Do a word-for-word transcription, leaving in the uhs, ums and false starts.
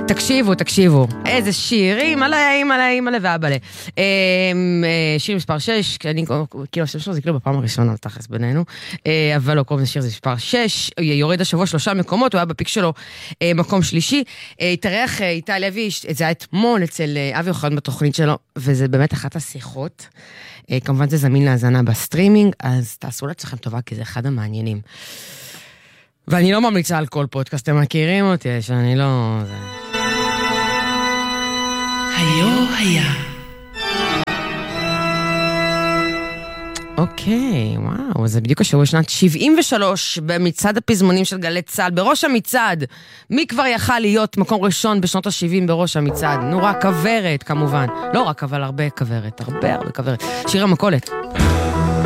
תקשיבו, תקשיבו. איזה שיר, אימאלה, אימאלה, אימאלה ואבאלה. שיר מספר שש, אני כאילו, השם שלו זה כאילו בפעם הראשונה, תכלס בינינו, אבל לא, קוראים לשיר זה מספר שש, יורד השבוע שלושה מקומות, הוא היה בפיק שלו מקום שלישי. התארח איתי לוי, זה היה אתמול אצל אבי אוחיון בתוכנית שלו, וזה באמת אחת השיחות. כמובן זה זמין להזנה בסטרימינג, אז תעשו לעצמכם טובה, כי זה אחד המעניינים. ואני לא ממליצה על כל פודקאסט, אתם מכירים אותי, שאני לא... היו היה. אוקיי, וואו, זה בדיוק השבוע שנת שבעים ושלוש במצעד הפזמונים של גלי צה"ל, בראש המצעד. מי כבר יכל להיות מקום ראשון בשנות ה-שבעים בראש המצעד? נו, רק כברת, כמובן. לא רק, אבל הרבה כברת, הרבה הרבה כברת. שיר המכולת.